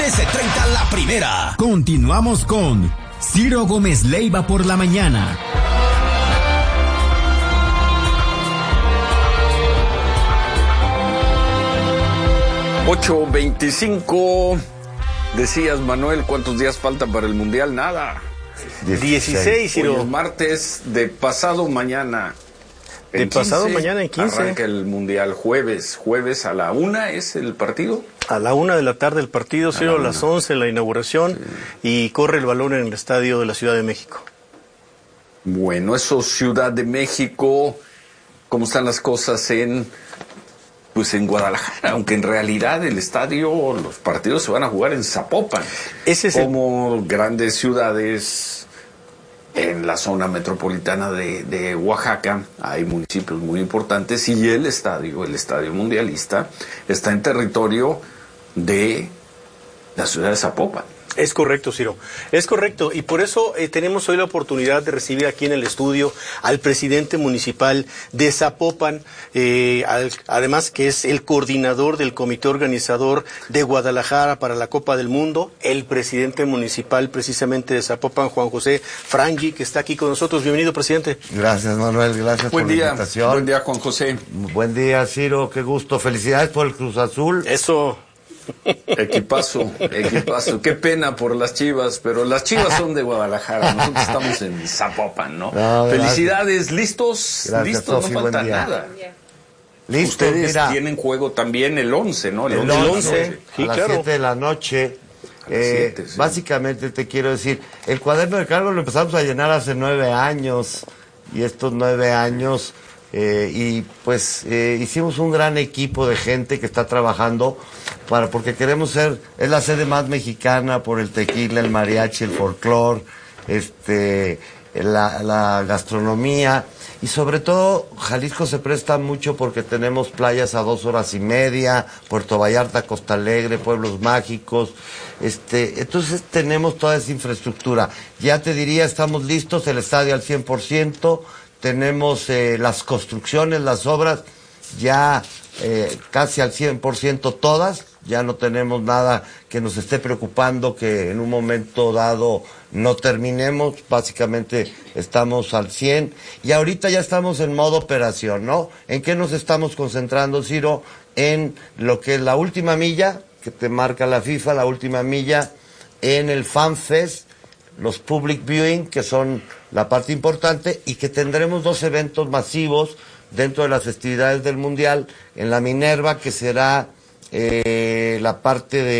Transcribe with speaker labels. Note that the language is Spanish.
Speaker 1: 13:30 la primera. Continuamos con Ciro Gómez Leiva por la mañana.
Speaker 2: $8:25. Decías, Manuel, ¿cuántos días faltan para el Mundial? Nada.
Speaker 3: 16, Ciro.
Speaker 2: Hoy es martes de pasado mañana.
Speaker 3: De pasado mañana en 15.
Speaker 2: Arranca el Mundial jueves a la 1 es el partido.
Speaker 3: A la 1 de la tarde el partido, Ciro, a las 11 la inauguración, y corre el balón en el estadio de la Ciudad de México.
Speaker 2: Bueno, eso, Ciudad de México, ¿cómo están las cosas en Guadalajara? Aunque en realidad el estadio, los partidos se van a jugar en Zapopan. Como grandes ciudades en la zona metropolitana de Oaxaca, hay municipios muy importantes, y el estadio mundialista, está en territorio de la ciudad de Zapopan.
Speaker 3: Es correcto, Ciro, es correcto, y por eso tenemos hoy la oportunidad de recibir aquí en el estudio al presidente municipal de Zapopan, además que es el coordinador del comité organizador de Guadalajara para la Copa del Mundo, el presidente municipal precisamente de Zapopan, Juan José Frangi, que está aquí con nosotros. Bienvenido, presidente.
Speaker 4: Gracias, Manuel, gracias por la invitación.
Speaker 2: Buen día, Juan José.
Speaker 4: Buen día, Ciro, qué gusto. Felicidades por el Cruz Azul.
Speaker 3: Eso.
Speaker 2: Equipazo. Qué pena por las Chivas, pero las Chivas son de Guadalajara, nosotros estamos en Zapopan, ¿no? Felicidades, ¿listos?
Speaker 4: Gracias,
Speaker 2: ¿Listos?
Speaker 4: Sofi,
Speaker 2: No falta
Speaker 4: buen día.
Speaker 2: nada.
Speaker 4: Listo,
Speaker 2: Ustedes
Speaker 4: mira.
Speaker 2: tienen juego también el 11, ¿no?
Speaker 4: El 11,
Speaker 3: sí,
Speaker 4: a las
Speaker 3: claro.
Speaker 4: 7 de la noche.
Speaker 2: 7, sí.
Speaker 4: Básicamente te quiero decir, el cuaderno de cargos lo empezamos a llenar hace 9 años, y estos 9 años, hicimos un gran equipo de gente que está trabajando porque queremos es la sede más mexicana por el tequila, el mariachi, el folclor, la gastronomía, y sobre todo Jalisco se presta mucho porque tenemos playas a 2 horas y media, Puerto Vallarta, Costa Alegre, pueblos mágicos, entonces tenemos toda esa infraestructura. Ya te diría, estamos listos, el estadio al 100%, tenemos las construcciones, las obras ya casi al 100% todas, ya no tenemos nada que nos esté preocupando que en un momento dado no terminemos, básicamente estamos al 100, y ahorita ya estamos en modo operación, ¿no? ¿En qué nos estamos concentrando, Ciro? En lo que es la última milla, que te marca la FIFA, la última milla, en el Fan Fest, los Public Viewing, que son la parte importante, y que tendremos 2 eventos masivos dentro de las festividades del Mundial, en la Minerva, que será la parte de